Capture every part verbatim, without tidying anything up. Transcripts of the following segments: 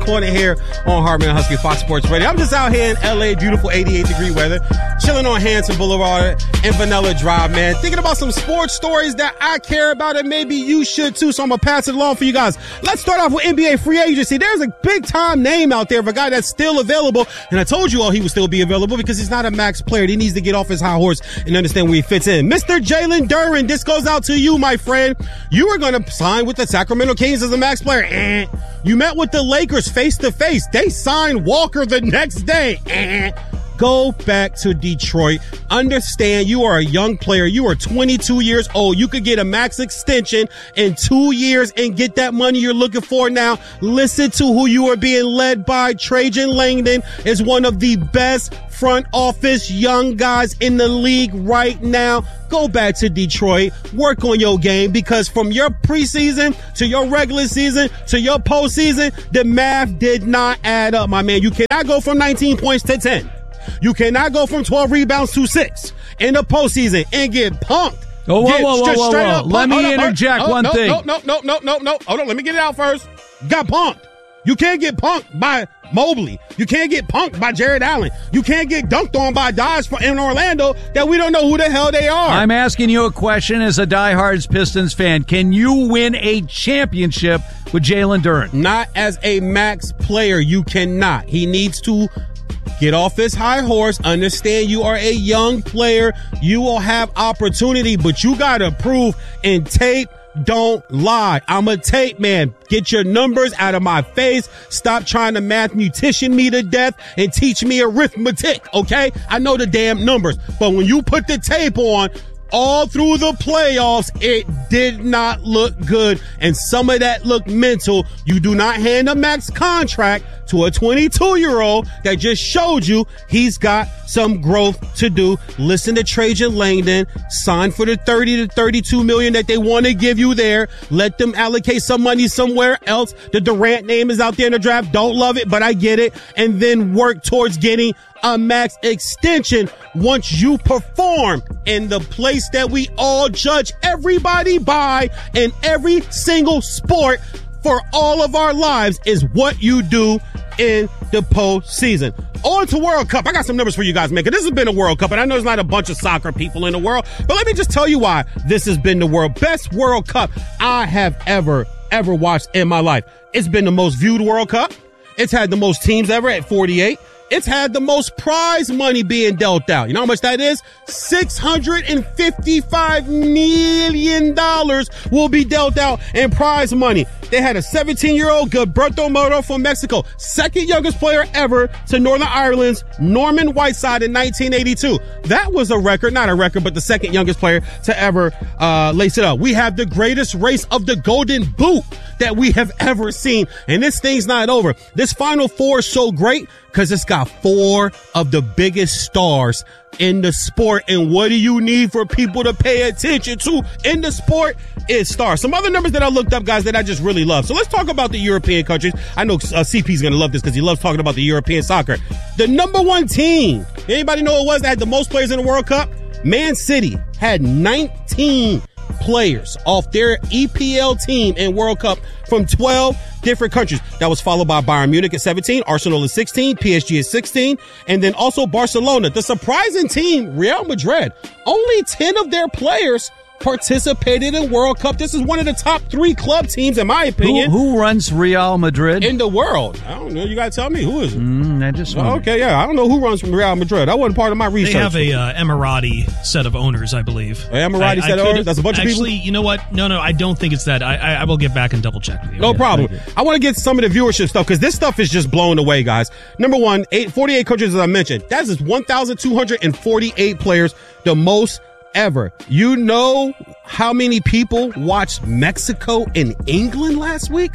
Corner here on Hartman and Husky Fox Sports Radio. I'm just out here in L A, beautiful eighty-eight degree weather, chilling on Hanson Boulevard and Vanilla Drive, man. Thinking about some sports stories that I care about and maybe you should too, so I'm going to pass it along for you guys. Let's start off with N B A free agency. There's a big-time name out there of a guy that's still available, and I told you all he would still be available because he's not a max player. He needs to get off his high horse and understand where he fits in. Mister Jalen Duren, this goes out to you, my friend. You were going to sign with the Sacramento Kings as a max player. Eh. You met with the Lakers face-to-face. They signed Walker the next day. Eh. Go back to Detroit. Understand you are a young player. You are twenty-two years old. You could get a max extension in two years and get that money you're looking for now. Listen to who you are being led by. Trajan Langdon is one of the best front office young guys in the league right now. Go back to Detroit. Work on your game, because from your preseason to your regular season to your postseason, the math did not add up, my man. You cannot go from nineteen points to ten. You cannot go from twelve rebounds to six in the postseason and get punked. Oh, whoa, whoa, whoa, whoa, whoa. Up, let me up, interject up, one no, thing. No, no, no, no, no, no. Hold on. Let me get it out first. Got punked. You can't get punked by Mobley. You can't get punked by Jared Allen. You can't get dunked on by guys in Orlando that we don't know who the hell they are. I'm asking you a question as a diehard Pistons fan. Can you win a championship with Jalen Duren? Not as a max player. You cannot. He needs to get off his high horse. Understand you are a young player. You will have opportunity, but you got to prove in tape. Don't lie. I'm a tape man. Get your numbers out of my face. Stop trying to mathematician me to death and teach me arithmetic, okay? I know the damn numbers, but when you put the tape on, all through the playoffs, it did not look good, and some of that looked mental. You do not hand a max contract to a twenty-two-year-old that just showed you he's got some growth to do. Listen to Trajan Langdon. Sign for the thirty to thirty-two million that they want to give you there. Let them allocate some money somewhere else. The Durant name is out there in the draft. Don't love it, but I get it. And then work towards getting a max extension once you perform in the place that we all judge everybody by in every single sport for all of our lives is what you do in the postseason. On to World Cup. I got some numbers for you guys, man, because this has been a World Cup, and I know there's not a bunch of soccer people in the world, but let me just tell you why this has been the world best World Cup I have ever, ever watched in my life. It's been the most viewed World Cup. It's had the most teams ever at forty-eight. It's had the most prize money being dealt out. You know how much that is? six hundred fifty-five million dollars will be dealt out in prize money. They had a seventeen-year-old Gilberto Moro from Mexico, second youngest player ever to Northern Ireland's Norman Whiteside in nineteen eighty-two. That was a record, not a record, but the second youngest player to ever uh, lace it up. We have the greatest race of the Golden Boot that we have ever seen, and this thing's not over. This Final Four is so great because it's got four of the biggest stars in the sport. And what do you need for people to pay attention to in the sport? Is stars. Some other numbers that I looked up, guys, that I just really love. So let's talk about the European countries. I know uh, C P's going to love this because he loves talking about the European soccer. The number one team, anybody know who it was that had the most players in the World Cup? Man City had nineteen players off their E P L team in World Cup from twelve different countries. That was followed by Bayern Munich at seventeen, Arsenal at sixteen, P S G at sixteen, and then also Barcelona. The surprising team, Real Madrid, only ten of their players participated in World Cup. This is one of the top three club teams, in my opinion. Who, who runs Real Madrid? In the world. I don't know. You got to tell me. Who is it? Mm, I just oh, okay, yeah. I don't know who runs from Real Madrid. That wasn't part of my research. They have a uh, Emirati set of owners, I believe. An Emirati I, set I of owners? That's a bunch actually, of people? Actually, you know what? No, no, I don't think it's that. I, I, I will get back and double check with you. No yeah, problem. I want to get some of the viewership stuff because this stuff is just blown away, guys. Number one, eight, forty-eight countries, as I mentioned. That is one thousand two hundred forty-eight players, the most ever. You know how many people watched Mexico and England last week?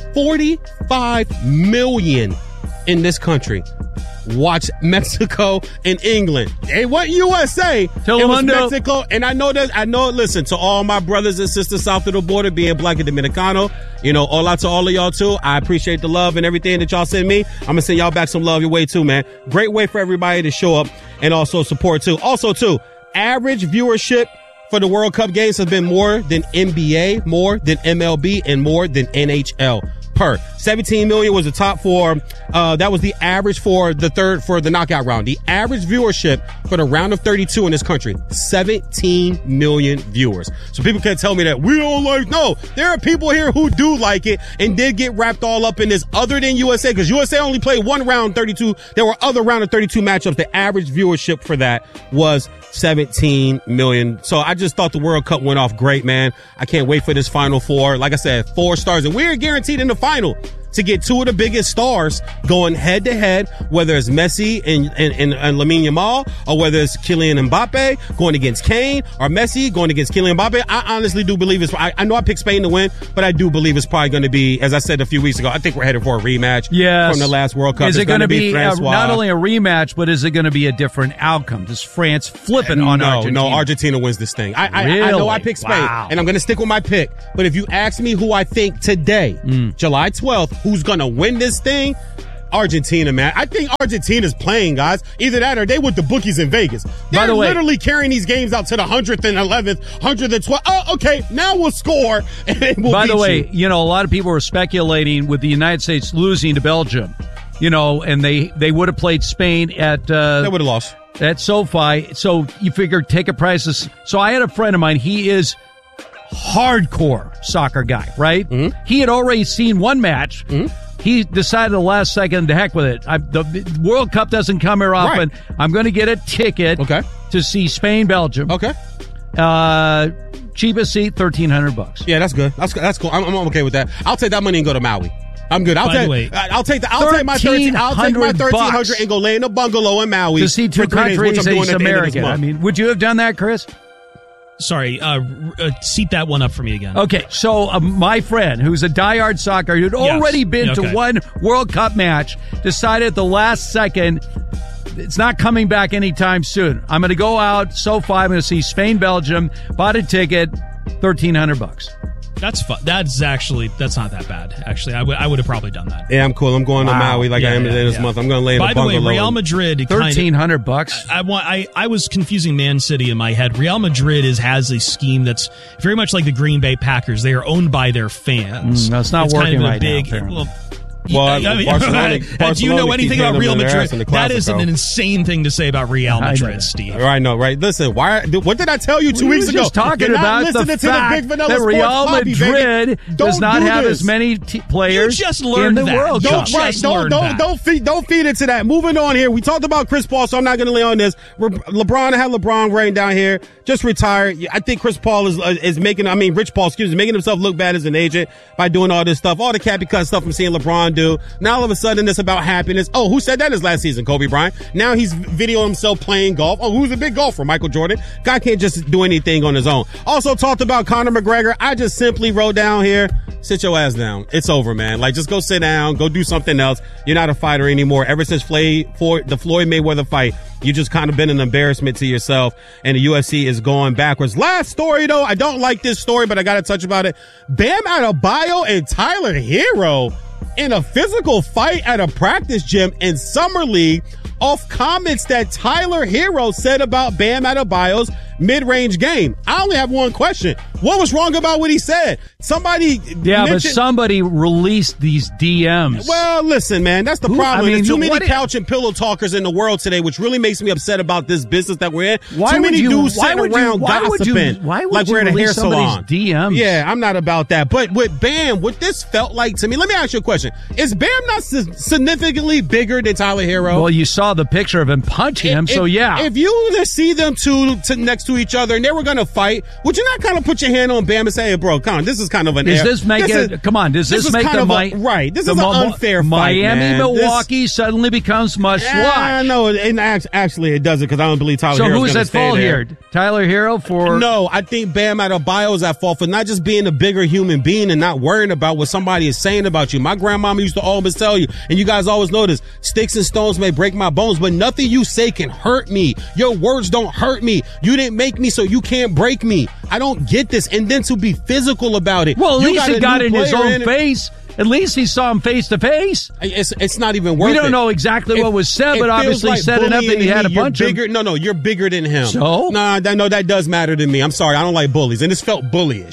forty-five million in this country watch Mexico and England. It wasn't U S A. Tell it them was under. Mexico. And I know that, I know, listen, to all my brothers and sisters south of the border, being black and Dominicano, you know, hola to all of y'all too. I appreciate the love and everything that y'all send me. I'm gonna send y'all back some love your way too, man. Great way for everybody to show up and also support too. Also too, average viewership for the World Cup games has been more than N B A, more than M L B, and more than N H L. per. seventeen million was the top four. Uh, that was the average for the third, for the knockout round. The average viewership for the round of thirty-two in this country, seventeen million viewers. So people can't tell me that we don't like, no, there are people here who do like it and did get wrapped all up in this other than U S A, because U S A only played one round thirty-two. There were other round of thirty-two matchups. The average viewership for that was seventeen million. So I just thought the World Cup went off great, man. I can't wait for this Final Four. Like I said, four stars, and we're guaranteed in the final to get two of the biggest stars going head to head, whether it's Messi and, and, and, and Lamine Yamal, or whether it's Kylian Mbappe going against Kane, or Messi going against Kylian Mbappe. I honestly do believe it's, I, I know I picked Spain to win, but I do believe it's probably going to be, as I said a few weeks ago, I think we're headed for a rematch yes. from the last World Cup. Is it going to be, be a, Francois. not only a rematch, but is it going to be a different outcome? Does France flip it on no, Argentina? No, Argentina wins this thing. I, I, really? I know I picked Spain, wow. and I'm going to stick with my pick. But if you ask me who I think today, mm. July twelfth, who's going to win this thing, Argentina, man. I think Argentina's playing, guys. Either that or they with the bookies in Vegas. They're By the way, literally carrying these games out to the one hundredth and eleventh, one hundredth twelfth. Oh, okay, now we'll score. And we'll By the way, you. you know, a lot of people were speculating with the United States losing to Belgium, you know, and they, they would have played Spain at... Uh, they would have lost. At SoFi. So you figure take a price. So I had a friend of mine. He is hardcore soccer guy, right? Mm-hmm. He had already seen one match. Mm-hmm. He decided the last second to heck with it. I, the, the World Cup doesn't come here often. Right. I'm going to get a ticket okay. to see Spain, Belgium. Okay. Uh, cheapest seat, thirteen hundred bucks. Yeah, that's good. That's that's cool. I'm, I'm okay with that. I'll take that money and go to Maui. I'm good. I'll By take. the way, I'll take the. I'll take my thirteen. I'll take my thirteen hundred and go lay in a bungalow in Maui to see two countries. Days, which I'm doing American. I mean, would you have done that, Chris? Sorry, uh, uh, seat that one up for me again. Okay, so uh, my friend, who's a diehard soccer, who'd yes. already been okay. to one World Cup match, decided at the last second, it's not coming back anytime soon. I'm going to go out, SoFi, I'm going to see Spain, Belgium, bought a ticket, thirteen hundred bucks. That's fun. That's actually, that's not that bad. Actually, I would I would have probably done that. Yeah, I'm cool. I'm going wow. to Maui like yeah, I am yeah, this yeah. month. I'm going to lay in By a bungalow. By the way, Real Madrid, thirteen hundred bucks. I, I want. I, I was confusing Man City in my head. Real Madrid is has a scheme that's very much like the Green Bay Packers. They are owned by their fans. Mm, that's not it's working kind of a right big, now. Well, Well, I mean, Barcelona, Barcelona do you know anything about Real Madrid? That is bro. an insane thing to say about Real Madrid, Steve. Right, no, right. Listen, why? What did I tell you two we weeks were ago? Just talking You're about not the listening fact to the Big Vanilla that Real Sports Madrid Bobby, does not do have this. as many t- players you just learned in the that. World Don't Cup. just Right, don't learned don't that. don't feed don't feed into that. Moving on here, we talked about Chris Paul, so I'm not going to lay on this. We're, LeBron, I have LeBron writing down here, just retired. I think Chris Paul is uh, is making. I mean, Rich Paul, excuse me, making himself look bad as an agent by doing all this stuff, all the Cappy Cut stuff I'm seeing LeBron do. Now all of a sudden it's about happiness. Oh, who said that his last season? Kobe Bryant. Now he's videoing himself playing golf. Oh, who's a big golfer? Michael Jordan. Guy can't just do anything on his own. Also talked about Conor McGregor. I just simply wrote down here, sit your ass down. It's over, man. Like, just go sit down. Go do something else. You're not a fighter anymore. Ever since Floyd, for the Floyd Mayweather fight, you just kind of been an embarrassment to yourself, and the U F C is going backwards. Last story, though. I don't like this story, but I got to touch about it. Bam Adebayo and Tyler Hero in a physical fight at a practice gym in Summer League off comments that Tyler Hero said about Bam Adebayo's mid-range game. I only have one question. What was wrong about what he said? Somebody Yeah, mentioned- but somebody released these D Ms. Well, listen, man, that's the Who, problem. I mean, There's too many what couch and pillow talkers in the world today, which really makes me upset about this business that we're in. Why too would many you, dudes why sitting would around you, why gossiping would you, why would like you we're in a hair release somebody's salon. D Ms? Yeah, I'm not about that. But with Bam, what this felt like to me, let me ask you a question. Is Bam not significantly bigger than Tyler Hero? Well, you saw the picture of him punching him, if, so yeah. If you were to see them two to, next to each other and they were going to fight, would you not kind of put your hand on Bam and say, hey, bro, come on, this is kind of an Does air. this make this it, is, come on, does this, this make the, a, right, this is an unfair Miami, fight, man. Milwaukee this, suddenly becomes must watch. Yeah, no, and actually it doesn't, because I don't believe Tyler So Hero's who's at fault there. here? Tyler Hero for... No, I think Bam Adebayo is at fault for not just being a bigger human being and not worrying about what somebody is saying about you. My grandmama used to always tell you, and you guys always know this, sticks and stones may break my bones, but nothing you say can hurt me. Your words don't hurt me. You didn't make me, so you can't break me. I don't get this. And then to be physical about it. Well, at you least got he got in his own in face. At least he saw him face to face. It's it's not even worth it. We don't know exactly it, what was said, but feels obviously like said enough that he had to you're punch bigger, him. No, no, you're bigger than him. So? Nah, that, no, that does matter to me. I'm sorry. I don't like bullies. And this felt bullyish.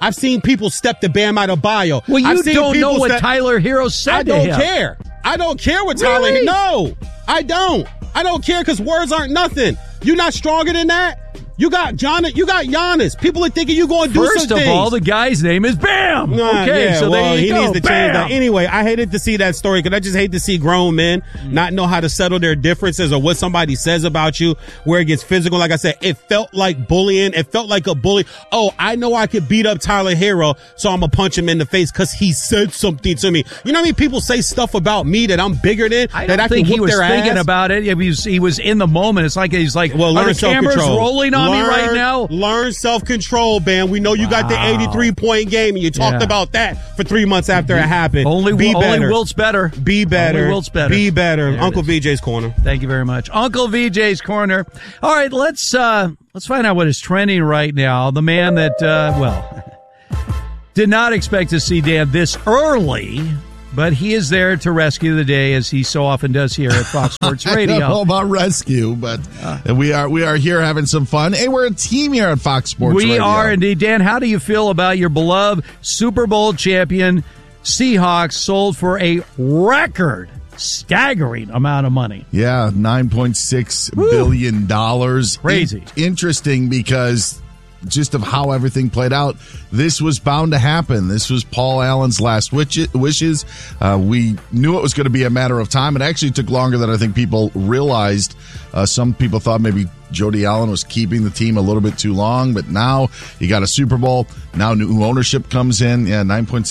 I've seen people step the Bam Adebayo. Well, you I've seen don't know what step- Tyler Hero said I to don't him. care. I don't care what Really? Tyler. No, I don't. I don't care because words aren't nothing. You're not stronger than that. You got John. You got Giannis. People are thinking you're going to do First some of things. all, the guy's name is Bam. Nah, okay, yeah, so well, there you he go. needs to Bam. change that. Anyway, I hated to see that story because I just hate to see grown men not know how to settle their differences or what somebody says about you, where it gets physical. Like I said, it felt like bullying. It felt like a bully. Oh, I know I could beat up Tyler Hero, so I'm gonna punch him in the face because he said something to me. You know how many people say stuff about me that I'm bigger than? I that don't I think can he whoop was their thinking ass? about it. He was, he was in the moment. It's like he's like, Well, are learn the cameras self-control. rolling on learn, me right now? Learn self-control, man. We know you got the Wow. eighty-three point game, and you talked Yeah. about that for three months after it happened. Only, Be only better. Wilt's better. Be better. Only Wilt's better. Be better. There it Uncle is. V J's Corner. Thank you very much. Uncle V J's Corner. All right, let's uh, let's find out what is trending right now. The man that, uh, well, did not expect to see Dan this early, but he is there to rescue the day, as he so often does here at Fox Sports Radio. I don't know about rescue, but uh, we are we are here having some fun. Hey, we're a team here at Fox Sports We Radio. are indeed. Dan, how do you feel about your beloved Super Bowl champion Seahawks sold for a record, staggering amount of money? Yeah, nine point six billion dollars. Crazy. In- interesting because just of how everything played out, this was bound to happen. This was Paul Allen's last wishes. Uh, we knew it was going to be a matter of time. It actually took longer than I think people realized. Uh, some people thought maybe Jody Allen was keeping the team a little bit too long, but now you got a Super Bowl. Now new ownership comes in. Yeah, nine point